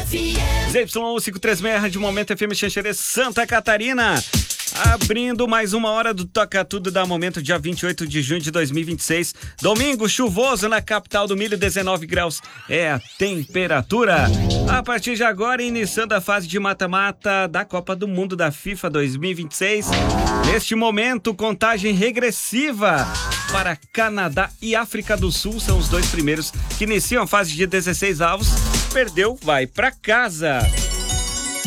ZY536, Rádio Momento FM Xanxerê, Santa Catarina. Abrindo mais uma hora do Toca Tudo da Momento, dia 28 de junho de 2026. Domingo chuvoso na capital do milho, 19 graus é a temperatura. A partir de agora, iniciando a fase de mata-mata da Copa do Mundo da FIFA 2026. Neste momento, contagem regressiva para Canadá e África do Sul. São os dois primeiros que iniciam a fase de 16 avos. Perdeu, vai para casa.